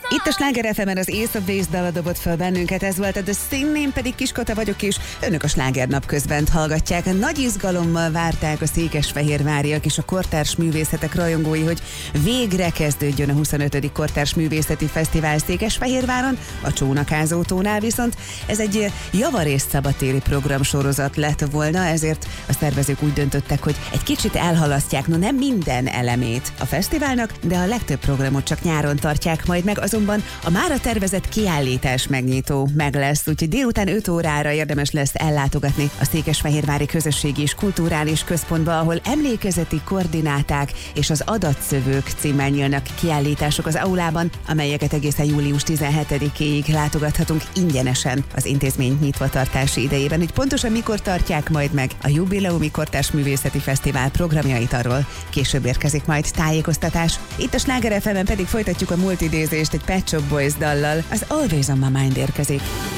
Itt a Sláger FM-en az Ace of Base dala dobott fel bennünket, ez volt a The Sin, én pedig Kiskota vagyok, és önök a Sláger napközbent hallgatják. Nagy izgalommal várták a székesfehérváriak és a kortárs művészetek rajongói, hogy végre kezdődjön a 25. Kortárs Művészeti Fesztivál Székesfehérváron, a Csónakázótónál, viszont ez egy javarészt szabadtéri programsorozat lett volna, ezért a szervezők úgy döntöttek, hogy egy kicsit elhalasztják, no nem minden elemét a fesztiválnak, de a legtöbb programot csak nyáron tartják majd meg, azonban a mára tervezett kiállítás megnyitó meg lesz, úgyhogy délután 5 órára érdemes lesz ellátogatni a Székesfehérvári Közösségi és Kulturális Központba, ahol emlékezeti koordináták és az adatszövők címmel nyílnak kiállítások az aulában, amelyeket egészen július 17-éig látogathatunk ingyenesen az intézmény nyitvatartási idejében. Hogy pontosan mikor tartják majd meg a jubileumi Kortárs Művészeti Fesztivál programjait, arról később érkezik majd tájékoztatás. Itt a Sláger FM-en pedig folytatjuk a multidézést egy Pet Shop Boys dallal, az Always on My Mind érkezik.